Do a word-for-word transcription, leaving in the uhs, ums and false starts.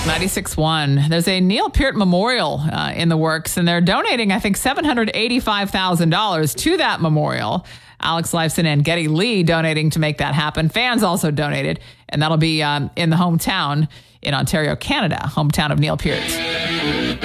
Rock ninety-six point one. There's a Neil Peart Memorial uh, in the works, and they're donating, I think, seven hundred eighty-five thousand dollars to that memorial. Alex Lifeson and Geddy Lee donating to make that happen. Fans also donated, and that'll be um, in the hometown in Ontario, Canada, hometown of Neil Peart.